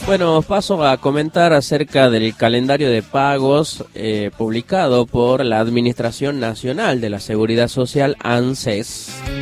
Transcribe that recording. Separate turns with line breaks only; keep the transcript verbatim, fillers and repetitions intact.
Bueno, paso a comentar acerca del calendario de pagos eh, publicado por la Administración Nacional de la Seguridad Social, ANSES.